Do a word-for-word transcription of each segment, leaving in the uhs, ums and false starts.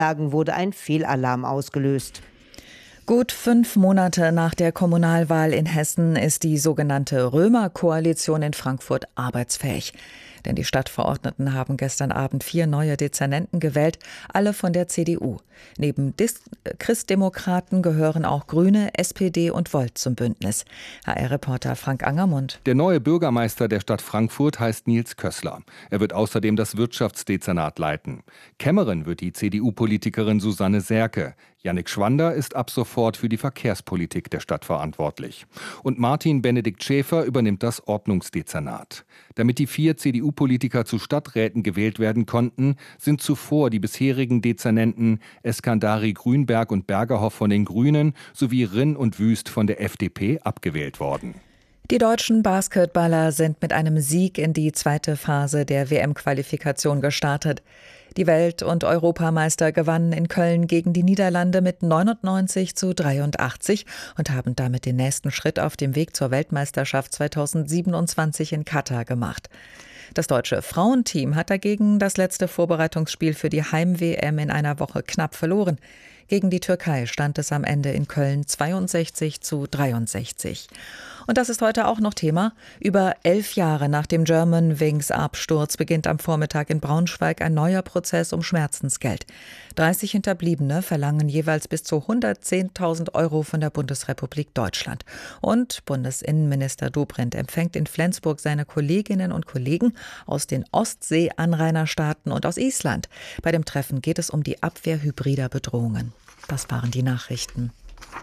wurde ein Fehlalarm ausgelöst. Gut fünf Monate nach der Kommunalwahl in Hessen ist die sogenannte Römer-Koalition in Frankfurt arbeitsfähig. Denn die Stadtverordneten haben gestern Abend vier neue Dezernenten gewählt, alle von der C D U. Neben Dis- Christdemokraten gehören auch Grüne, S P D und Volt zum Bündnis. H R-Reporter Frank Angermund. Der neue Bürgermeister der Stadt Frankfurt heißt Nils Kössler. Er wird außerdem das Wirtschaftsdezernat leiten. Kämmerin wird die C D U-Politikerin Susanne Serke. Jannik Schwander ist ab sofort für die Verkehrspolitik der Stadt verantwortlich. Und Martin Benedikt Schäfer übernimmt das Ordnungsdezernat. Damit die vier C D U-Politiker zu Stadträten gewählt werden konnten, sind zuvor die bisherigen Dezernenten Eskandari Grünberg und Bergerhoff von den Grünen sowie Rinn und Wüst von der F D P abgewählt worden. Die deutschen Basketballer sind mit einem Sieg in die zweite Phase der W M-Qualifikation gestartet. Die Welt- und Europameister gewannen in Köln gegen die Niederlande mit neunundneunzig zu dreiundachtzig und haben damit den nächsten Schritt auf dem Weg zur Weltmeisterschaft zweitausendsiebenundzwanzig in Katar gemacht. Das deutsche Frauenteam hat dagegen das letzte Vorbereitungsspiel für die Heim-W M in einer Woche knapp verloren. Gegen die Türkei stand es am Ende in Köln zweiundsechzig zu dreiundsechzig. Und das ist heute auch noch Thema. Über elf Jahre nach dem Germanwings-Absturz beginnt am Vormittag in Braunschweig ein neuer Prozess um Schmerzensgeld. dreißig Hinterbliebene verlangen jeweils bis zu hundertzehntausend Euro von der Bundesrepublik Deutschland. Und Bundesinnenminister Dobrindt empfängt in Flensburg seine Kolleginnen und Kollegen aus den Ostsee-Anrainerstaaten und aus Island. Bei dem Treffen geht es um die Abwehr hybrider Bedrohungen. Das waren die Nachrichten.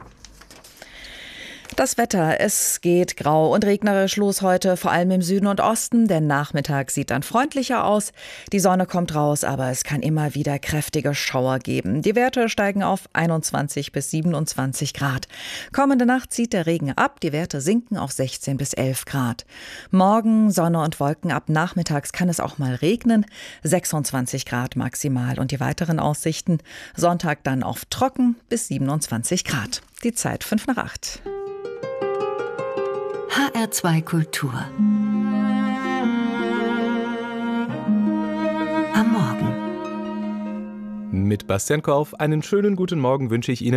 Das Wetter, es geht grau und regnerisch los heute, vor allem im Süden und Osten. Der Nachmittag sieht dann freundlicher aus. Die Sonne kommt raus, aber es kann immer wieder kräftige Schauer geben. Die Werte steigen auf einundzwanzig bis siebenundzwanzig Grad. Kommende Nacht zieht der Regen ab, die Werte sinken auf sechzehn bis elf Grad. Morgen Sonne und Wolken, ab nachmittags kann es auch mal regnen. sechsundzwanzig Grad maximal und die weiteren Aussichten. Sonntag dann auf trocken bis siebenundzwanzig Grad. Die Zeit fünf nach acht. H R zwei Kultur. Am Morgen. Mit Bastian Korf einen schönen guten Morgen wünsche ich Ihnen.